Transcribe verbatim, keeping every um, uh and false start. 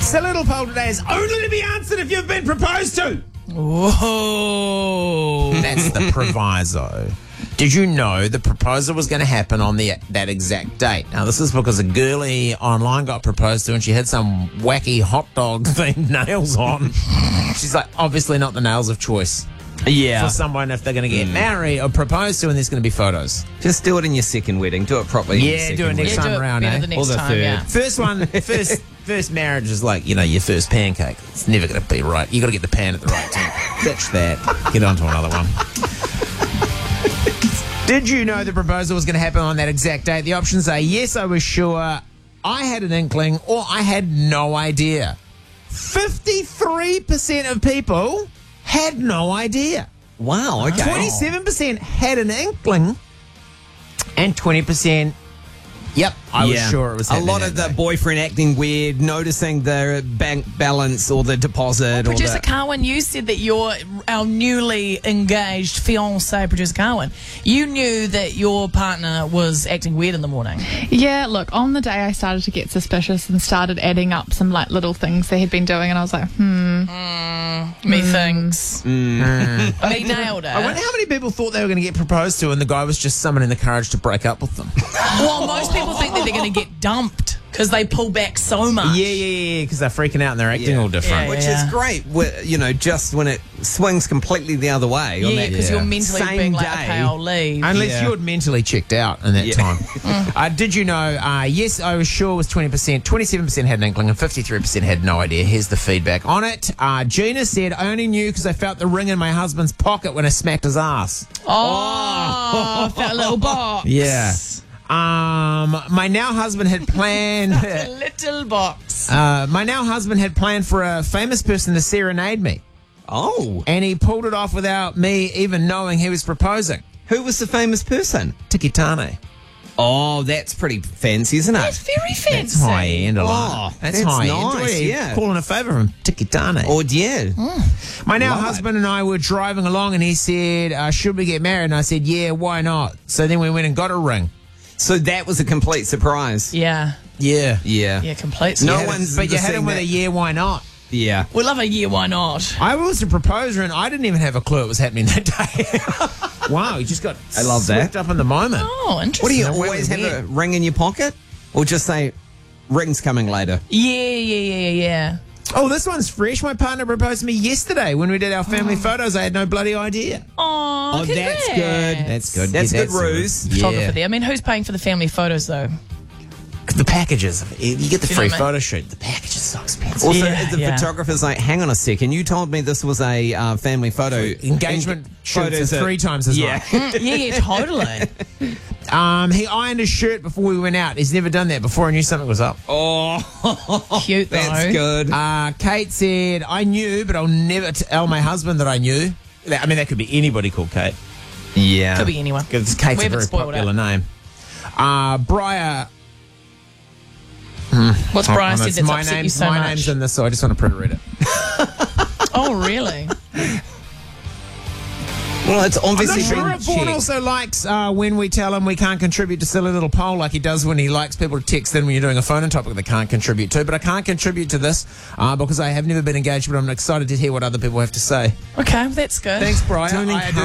Silly little poll today is only to be answered if you've been proposed to. Whoa. That's the proviso. Did you know the proposal was going to happen on the that exact date? Now, this is because a girlie online got proposed to and she had some wacky hot dog themed nails on. She's like, obviously not the nails of choice Yeah. for someone if they're going to get married or proposed to, and there's going to be photos. Just do it in your second wedding. Do it properly. in your Yeah, second do it next wedding. time do it around, better eh? the next Or the time, third. yeah. First one, first first marriage is like, you know, your first pancake. It's never going to be right. You got to get the pan at the right time. Ditch that. Get on to another one. Did you know the proposal was going to happen on that exact date? The options are yes, I was sure, I had an inkling, or I had no idea. fifty-three percent of people had no idea. Wow, okay. twenty-seven percent had an inkling, and twenty percent, yep, I was sure it was a happening lot that of the day. boyfriend acting weird, noticing the bank balance or the deposit. or Producer the, Carwin, you said that you're our newly engaged fiancé, Producer Carwin. You knew that your partner was acting weird in the morning. Yeah, look, on the day I started to get suspicious and started adding up some like little things they had been doing, and I was like, hmm. Methinks. Mm. He nailed it. I wonder how many people thought they were going to get proposed to and the guy was just summoning the courage to break up with them. Well, most people think that they're going to get dumped because they pull back so much. Yeah, yeah, yeah, because they're freaking out and they're acting Yeah. all different. Yeah, Which yeah. is great, wh- you know, just when it swings completely the other way. on Yeah, that because Yeah. you're mentally same being like, day. okay, I'll leave. Unless Yeah. you had mentally checked out in that Yeah. time. uh, did you know, uh, yes, I was sure was twenty percent, twenty-seven percent had an inkling, and fifty-three percent had no idea. Here's the feedback on it. Uh, Gina said, I only knew because I felt the ring in my husband's pocket when I smacked his ass. Oh, felt a little box. Yeah. Um, my now husband had planned. A little box. uh, my now husband had planned for a famous person to serenade me, Oh, and he pulled it off without me even knowing he was proposing. who was the famous person? Tikitane. Oh, that's pretty fancy, isn't That's it? very fancy. That's high end. a lot. Oh, that's, that's high nice, end. What are you yeah. calling a favour from Tikitane. Oh, yeah. My now Love it. husband and I were driving along, and he said, uh, "Should we get married?" And I said, "Yeah, why not?" So then we went and got a ring. So that was a complete surprise. Yeah. Yeah. Yeah. Yeah, complete. No You had- one's but you had seen him with that. a yeah, why not? Yeah. We love a year, why not? I was a proposer, and I didn't even have a clue it was happening that day. Wow, you just got I love that. swept up in the moment. Oh, interesting. What do you Now, where always we have a went. ring in your pocket? Or just say, ring's coming later? Yeah, yeah, yeah, yeah, yeah. Oh, this one's fresh. My partner proposed to me yesterday when we did our family photos. I had no bloody idea. Oh, Oh, that's good. That's good. That's Yeah, good ruse. Photographer Yeah. there. I mean, who's paying for the family photos, though? The packages. You get the You know free what I mean? photo shoot. The package is so expensive. Also, Yeah, the yeah. photographer's like, hang on a second, you told me this was a uh, family photo. Engagement Eng- shoots photos are are- three times as Yeah. much. Mm, yeah, yeah, totally. Um, he ironed his shirt before we went out. He's never done that before. I knew something was up. Oh, Cute, though. that's good. Uh, Kate said, I knew, but I'll never tell my husband that I knew. That- I mean, that could be anybody called Kate. yeah. Could be anyone. Because Kate's We a haven't very spoiled popular it. name. Uh, Briar. What's Brian Oh, said it's that's my upset name, you so my much? name's in this, so I just want to proofread it. Oh, really? Well, it's I'm not obviously sure been if Vaughan checked. also likes uh, when we tell him we can't contribute to Silly Little Poll like he does when he likes people to text in when you're doing a phone-in topic they can't contribute to. But I can't contribute to this uh, because I have never been engaged, but I'm excited to hear what other people have to say. Okay, that's good. Thanks, Brian. Don't I do